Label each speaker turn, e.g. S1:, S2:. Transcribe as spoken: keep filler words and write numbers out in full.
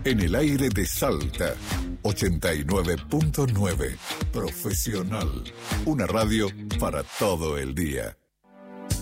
S1: En el aire de Salta, ochenta y nueve punto nueve. Profesional. Una radio para todo el día.